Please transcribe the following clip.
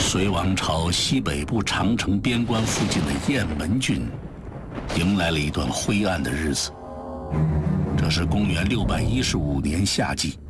隋王朝西北部长城边关附近的雁门郡，迎来了一段灰暗的日子。这是公元615年夏季，